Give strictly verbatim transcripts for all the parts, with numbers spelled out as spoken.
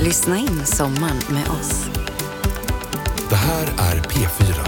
Lyssna in sommaren med oss. Det här är P fyra.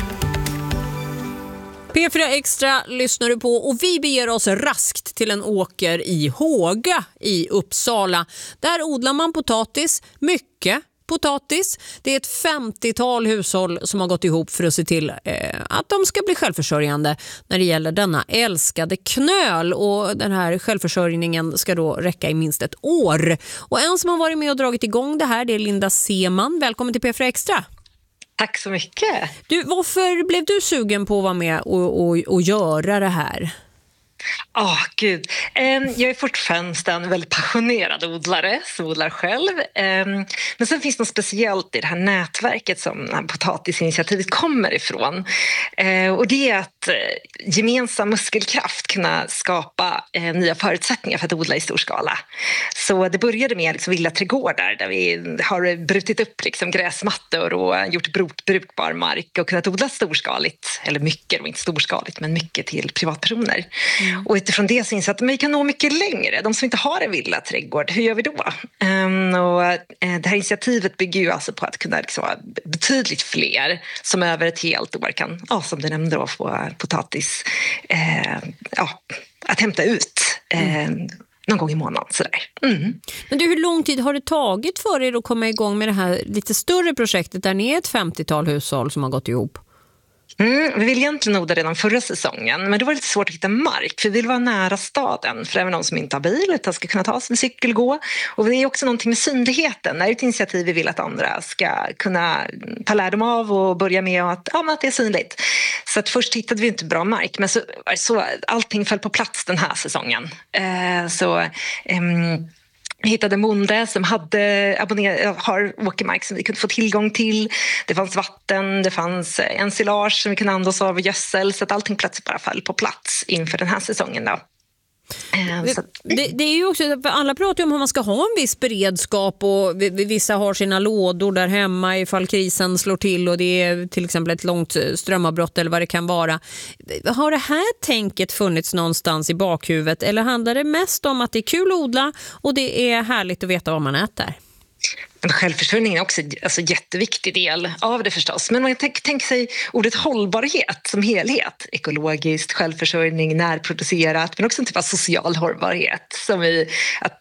P fyra Extra lyssnar du på och vi beger oss raskt till en åker i Håga i Uppsala. Där odlar man potatis, mycket potatis. Det är ett femtiotal hushåll som har gått ihop för att se till eh, att de ska bli självförsörjande när det gäller denna älskade knöl. Och den här självförsörjningen ska då räcka i minst ett år. Och en som har varit med och dragit igång det här, det är Linda Seman. Välkommen till P fyra Extra. Tack så mycket. Du, varför blev du sugen på att vara med och, och, och göra det här? Ja, oh, gud. Um, jag är fortfarande en väldigt passionerad odlare som odlar själv. Um, men sen finns det något speciellt i det här nätverket som det här potatisinitiativet kommer ifrån. Uh, och det är att uh, gemensam muskelkraft kunna skapa uh, nya förutsättningar för att odla i stor skala. Så det började med liksom, villaträdgårdar där vi har brutit upp liksom, gräsmattor och gjort bruk, brukbar mark och kunnat odla storskaligt. Eller mycket, inte storskaligt, men mycket till privatpersoner. Mm. Och utifrån det så inser att vi kan nå mycket längre. De som inte har en villaträdgård, hur gör vi då? Um, och, uh, det här initiativet bygger ju alltså på att kunna liksom, betydligt fler som över ett helt år kan, ja, som du nämnde då, få potatis uh, ja, att hämta ut uh, någon gång i månaden. Sådär. Mm. Men du, hur lång tid har det tagit för er att komma igång med det här lite större projektet där ni är ett femtiotal hushåll som har gått ihop? Mm, vi vill egentligen odla redan förra säsongen, men det var lite svårt att hitta mark för vi vill vara nära staden för även de som inte har bil utan ska kunna ta sig cykel, gå. Och det är också någonting med synligheten. Det är ett initiativ vi vill att andra ska kunna ta lärdom av och börja med att, ja, att det är synligt. Så att först hittade vi inte bra mark, men så, så allting föll på plats den här säsongen. Eh, så... Ehm, Vi hittade en bonde som hade abonner- har åkermark som vi kunde få tillgång till. Det fanns vatten, det fanns ensilage som vi kunde använda oss av och gödsel. Så att allting plötsligt bara föll på plats inför den här säsongen då. Det, det, det är ju också, alla pratar ju om hur man ska ha en viss beredskap och vissa har sina lådor där hemma ifall krisen slår till och det är till exempel ett långt strömavbrott eller vad det kan vara. Har det här tänket funnits någonstans i bakhuvudet eller handlar det mest om att det är kul att odla och det är härligt att veta vad man äter? Självförsörjningen är också en alltså, jätteviktig del av det förstås. Men man tänker tänk sig ordet hållbarhet som helhet. Ekologiskt, självförsörjning, närproducerat. Men också en typ av social hållbarhet. Som i att,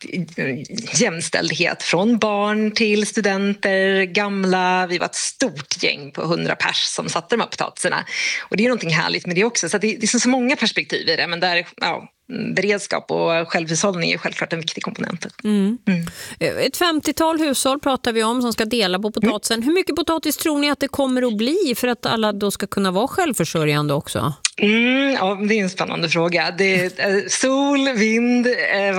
jämställdhet från barn till studenter, gamla. Vi var ett stort gäng på hundra pers som satte de här potatiserna. Och det är någonting härligt med det också. Så det, det är så många perspektiv i det. Men där, ja, beredskap och självhushållning är självklart en viktig komponent. Mm. Mm. Ett femtiotal hushåll pratar vi om som ska dela på potatisen. Mm. Hur mycket potatis tror ni att det kommer att bli för att alla då ska kunna vara självförsörjande också? Mm, ja, det är en spännande fråga. Det är sol, vind,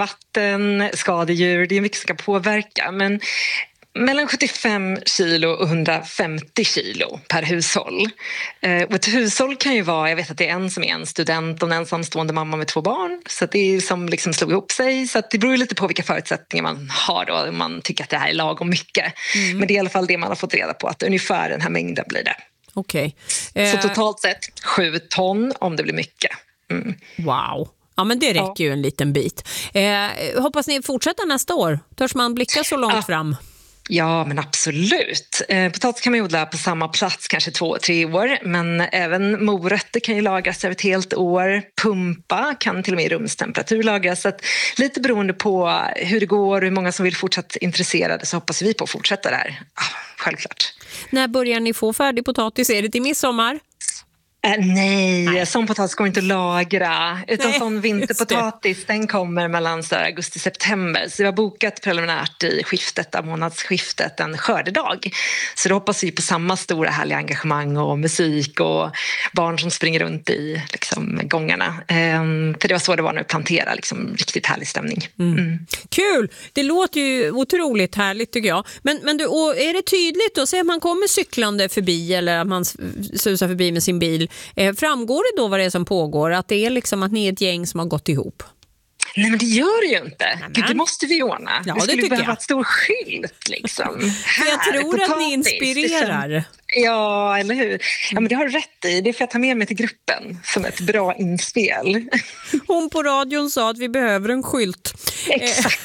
vatten, skadedjur. Det är mycket som ska påverka. Men mellan sjuttiofem kilo och hundrafemtio kilo per hushåll. Eh, och ett hushåll kan ju vara, jag vet att det är en som är en student och en ensamstående mamma med två barn. Så att det är som liksom slog ihop sig. Så att det beror lite på vilka förutsättningar man har då. Om man tycker att det här är lagom mycket. Mm. Men det är i alla fall det man har fått reda på, att ungefär den här mängden blir det. Okej. Okay. Så totalt sett sju ton om det blir mycket. Mm. Wow. Ja, men det räcker ja. ju en liten bit. Eh, hoppas ni fortsätter nästa år. Törs man blicka så långt ja. fram? Ja, men absolut. Eh, potatis kan man odla på samma plats kanske två, tre år. Men även morötter kan ju lagras över ett helt år. Pumpa kan till och med i rumstemperatur lagras. Så att lite beroende på hur det går och hur många som vill fortsätta intresserade så hoppas vi på att fortsätta där. Ah, självklart. När börjar ni få färdig potatis? Är det till midsommar? Äh, nej, nej, sån potatis går inte att lagra. Utan nej, sån vinterpotatis, den kommer mellan augusti-september. Så vi har bokat preliminärt i skiftet av månadsskiftet en skördedag. Så då hoppas vi på samma stora härliga engagemang och musik och barn som springer runt i liksom, gångarna. Ehm, för det var så det var när vi planterade, liksom, riktigt härlig stämning. Mm. Mm. Kul! Det låter ju otroligt härligt tycker jag. Men, men du, och är det tydligt då? Säg att man kommer cyklande förbi eller att man susar förbi med sin bil. Eh, framgår det då vad det är som pågår? Att det är liksom att ni är ett gäng som har gått ihop? Nej, men det gör det ju inte. Gud, det måste vi ordna. Ja, vi skulle det behöva jag. ett stor skylt liksom. Här, jag tror potatis, att ni inspirerar. Liksom. Ja, eller hur? Ja, men det har du rätt i. Det är för att ta med mig till gruppen som ett bra inspel. Hon på radion sa att vi behöver en skylt. Exakt.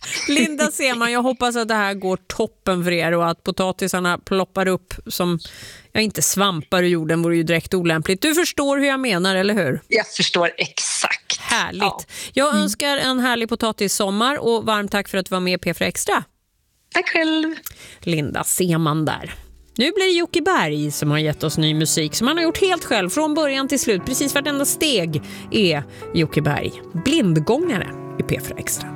Linda Seman, jag hoppas att det här går toppen för er och att potatisarna ploppar upp som, ja, inte svampar ur jorden, vore ju direkt olämpligt. Du förstår hur jag menar, eller hur? Jag förstår exakt. Härligt. Ja. Jag mm. önskar en härlig potatissommar och varmt tack för att du var med i P fyra Extra. Tack själv. Linda Seman där. Nu blir det Jocke Berg som har gett oss ny musik som han har gjort helt själv från början till slut. Precis vartenda steg är Jocke Berg. Blindgångare i P fyra Extra.